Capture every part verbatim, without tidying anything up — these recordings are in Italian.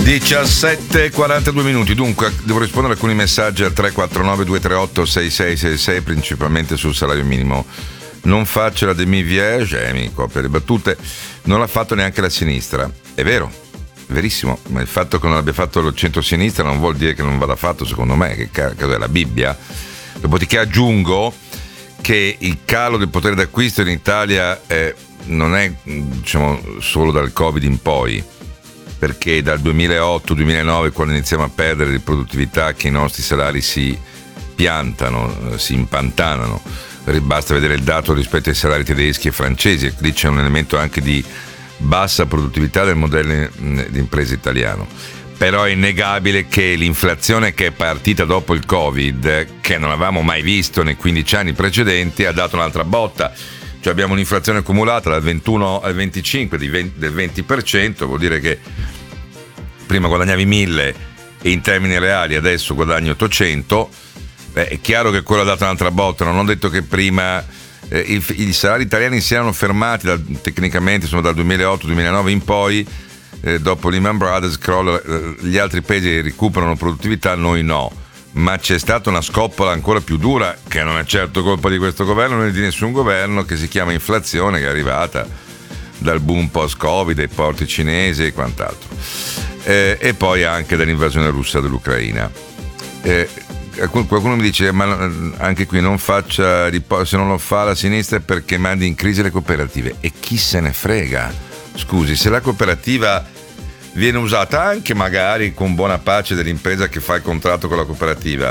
diciassette e quarantadue minuti. Dunque devo rispondere a alcuni messaggi al tre quattro nove due tre otto sei sei sei sei, principalmente sul salario minimo. Non faccio la demi-vierge, eh, mi copia le battute. Non l'ha fatto neanche la sinistra. È vero, verissimo, ma il fatto che non abbia fatto lo centro-sinistra non vuol dire che non vada fatto, secondo me, che caso è la Bibbia. Dopodiché aggiungo che il calo del potere d'acquisto in Italia eh, non è, diciamo, solo dal Covid in poi, perché dal duemilaotto duemilanove, quando iniziamo a perdere di produttività, che i nostri salari si piantano, si impantanano. Basta vedere il dato rispetto ai salari tedeschi e francesi, lì c'è un elemento anche di bassa produttività del modello di impresa italiano. Però è innegabile che l'inflazione che è partita dopo il Covid, che non avevamo mai visto nei quindici anni precedenti, ha dato un'altra botta. Cioè abbiamo un'inflazione accumulata dal ventuno al venticinque di venti, del venti per cento, vuol dire che prima guadagnavi mille e in termini reali adesso guadagni ottocento. Beh, è chiaro che quello ha dato un'altra botta. Non ho detto che prima eh, i, i salari italiani si erano fermati dal, tecnicamente, insomma, dal duemilaotto duemilanove in poi, eh, dopo Lehman Brothers crolla, eh, gli altri paesi recuperano produttività, noi no. Ma c'è stata una scoppola ancora più dura, che non è certo colpa di questo governo né di nessun governo, che si chiama inflazione, che è arrivata dal boom post-Covid, ai porti cinesi e quant'altro, eh, e poi anche dall'invasione russa dell'Ucraina. Eh, qualcuno mi dice, ma anche qui non faccia, se non lo fa la sinistra è perché mandi in crisi le cooperative. E chi se ne frega? Scusi, se la cooperativa viene usata anche magari con buona pace dell'impresa che fa il contratto con la cooperativa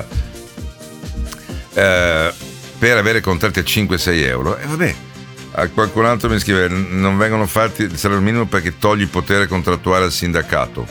eh, per avere contratti a cinque sei euro, e eh, vabbè, a qualcun altro mi scrive, non vengono fatti il salario minimo perché togli il potere contrattuale al sindacato.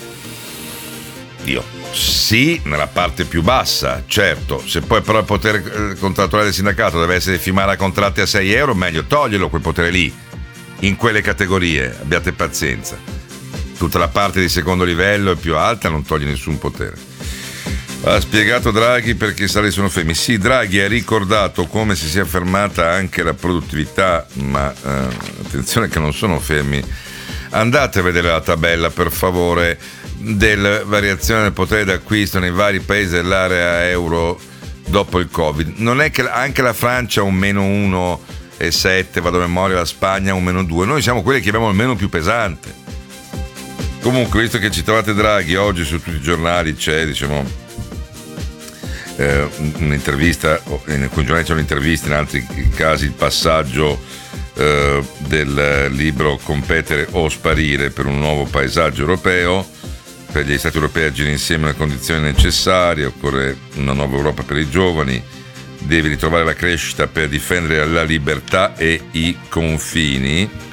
Dio, sì, nella parte più bassa, certo. Se poi però il potere contrattuale del sindacato deve essere firmare a contratti a sei euro, meglio toglierlo quel potere lì, in quelle categorie, abbiate pazienza. Tutta la parte di secondo livello e più alta non toglie nessun potere. Ha spiegato Draghi perché i salari sono fermi. Sì, Draghi ha ricordato come si sia fermata anche la produttività, ma eh, attenzione che non sono fermi. Andate a vedere la tabella, per favore, della variazione del potere d'acquisto nei vari paesi dell'area euro dopo il Covid. Non è che anche la Francia ha un meno uno virgola sette, vado a memoria, la Spagna un meno due. Noi siamo quelli che abbiamo il meno più pesante. Comunque, visto che citavate Draghi, oggi su tutti i giornali c'è, diciamo, eh, un'intervista, in alcuni giornali c'è un'intervista, in altri casi il passaggio eh, del libro Competere o sparire per un nuovo paesaggio europeo. Per gli Stati europei agire insieme alle condizioni necessarie, occorre una nuova Europa per i giovani, devi ritrovare la crescita per difendere la libertà e i confini.